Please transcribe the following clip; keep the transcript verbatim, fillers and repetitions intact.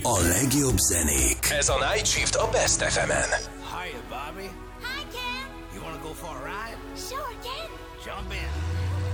A legjobb zenék. Ez a Night Shift a Best ef emen. Hiya, Bobby. Hi, Ken. You wanna go for a ride? Sure, Ken. Jump in.